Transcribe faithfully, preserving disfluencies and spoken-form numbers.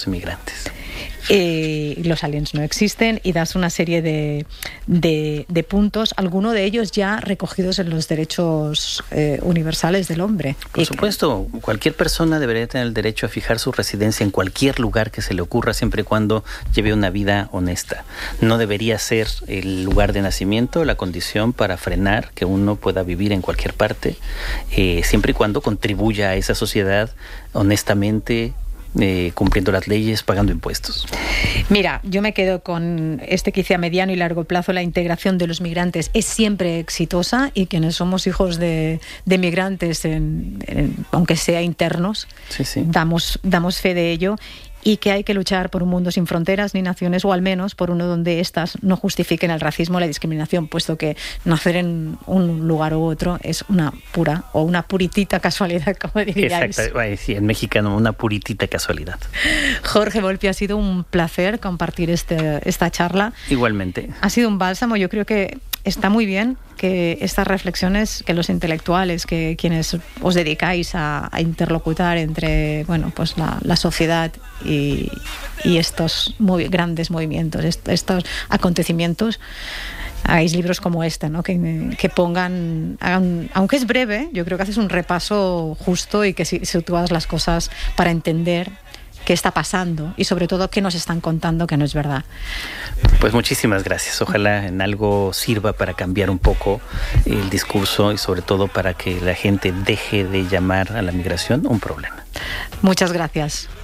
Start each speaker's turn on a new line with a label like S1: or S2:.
S1: inmigrantes.
S2: Eh, los aliens no existen y das una serie de, de, de puntos, algunos de ellos ya recogidos en los derechos eh, universales del hombre.
S1: Por supuesto, cualquier persona debería tener el derecho a fijar su residencia en cualquier lugar que se le ocurra, siempre y cuando lleve una vida honesta. No debería ser el lugar de nacimiento la condición para frenar que uno pueda vivir en cualquier parte, eh, siempre y cuando contribuya a esa sociedad honestamente, Eh, cumpliendo las leyes, pagando impuestos.
S2: Mira, yo me quedo con este que dice: a mediano y largo plazo la integración de los migrantes es siempre exitosa, y quienes somos hijos de, de migrantes, en, en, aunque sea internos,
S1: sí, sí. Damos,
S2: damos fe de ello, y que hay que luchar por un mundo sin fronteras ni naciones, o al menos por uno donde éstas no justifiquen el racismo o la discriminación, puesto que nacer en un lugar u otro es una pura o una puritita casualidad, como diríais.
S1: Exacto, sí, en mexicano, una puritita casualidad.
S2: Jorge Volpi, ha sido un placer compartir este, esta charla.
S1: Igualmente.
S2: Ha sido un bálsamo. Yo creo que está muy bien que estas reflexiones, que los intelectuales, que quienes os dedicáis a, a interlocutar entre, bueno, pues la, la sociedad y, y estos muy grandes movimientos, est- estos acontecimientos, hagáis libros como este, ¿no? Que, que pongan, hagan, aunque es breve, yo creo que haces un repaso justo y que sitúas las cosas para entender qué está pasando y sobre todo qué nos están contando que no es verdad.
S1: Pues muchísimas gracias. Ojalá en algo sirva para cambiar un poco el discurso y sobre todo para que la gente deje de llamar a la migración un problema.
S2: Muchas gracias.